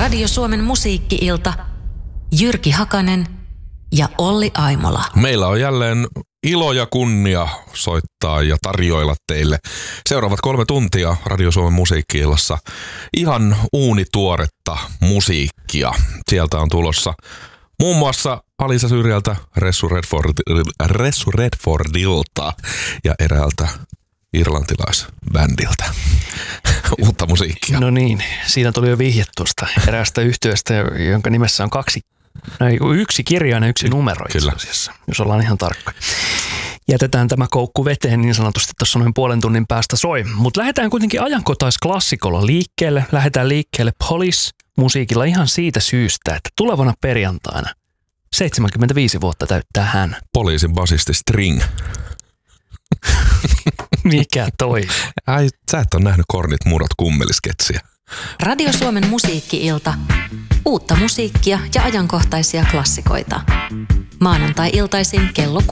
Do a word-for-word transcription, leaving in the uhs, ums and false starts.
Radio Suomen musiikki-ilta. Jyrki Hakanen ja Olli Aimola. Meillä on jälleen ilo ja kunnia soittaa ja tarjoilla teille seuraavat kolme tuntia Radio Suomen musiikki-illassa ihan uunituoretta musiikkia. Sieltä on tulossa muun muassa Alisa Syrjältä, Ressu, Redford, Ressu Redfordilta ja eräältä irlantilaisbändiltä uutta musiikkia. No niin, siinä tuli jo vihje tuosta eräästä yhtyeestä, jonka nimessä on kaksi, no, yksi kirjainen, yksi numero itse asiassa, jos ollaan ihan tarkka. Jätetään tämä koukku veteen niin sanotusti tuossa noin puolen tunnin päästä soi. Mutta lähdetään kuitenkin ajankotaisklassikolla liikkeelle. Lähdetään liikkeelle Police-musiikilla ihan siitä syystä, että tulevana perjantaina seitsemänkymmentäviisi vuotta täyttää hän. Poliisin basisti String. Mikä toi? Ai, sä et ole nähnyt Kornit murot kummelisketsiä. Radio Suomen musiikki-ilta. Uutta musiikkia ja ajankohtaisia klassikoita. Maanantai-iltaisin kello